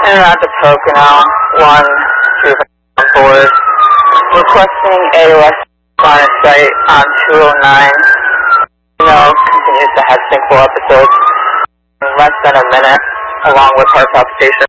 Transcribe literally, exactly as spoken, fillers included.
And at the Pocono, one through on board, requesting a left line of sight on two oh nine. You know, continues to have sinkhole episodes in less than a minute, along with Hardtop Station.